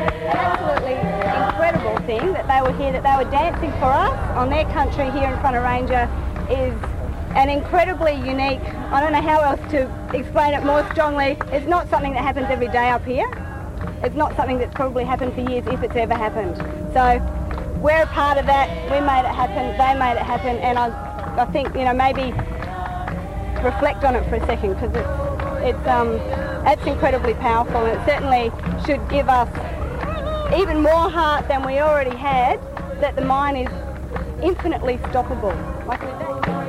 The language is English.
an absolutely incredible thing that they were here, that they were dancing for us on their country here in front of Ranger is an incredibly unique, I don't know how else to explain it more strongly. It's not something that happens every day up here. It's not something that's probably happened for years, if it's ever happened. So we're a part of that. We made it happen, they made it happen, and I think, maybe reflect on it for a second, because it's incredibly powerful, and it certainly should give us even more heart than we already had, that the mine is infinitely stoppable. Like